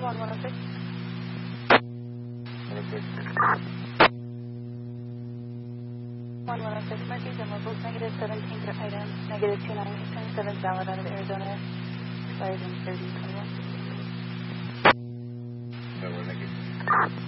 106. 1106 Murphy's and locals negative 17 for item, negative 2927 valid out of Arizona, expired in 3021. No, we're negative.